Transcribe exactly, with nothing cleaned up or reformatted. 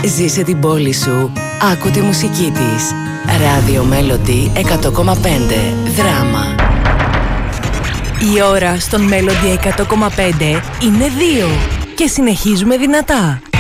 Ζήσε την πόλη σου, άκου τη μουσική της. Ράδιο Μέλοντι εκατό κόμμα πέντε, Δράμα. Η ώρα στον Μέλοντι εκατό κόμμα πέντε είναι δύο και συνεχίζουμε δυνατά.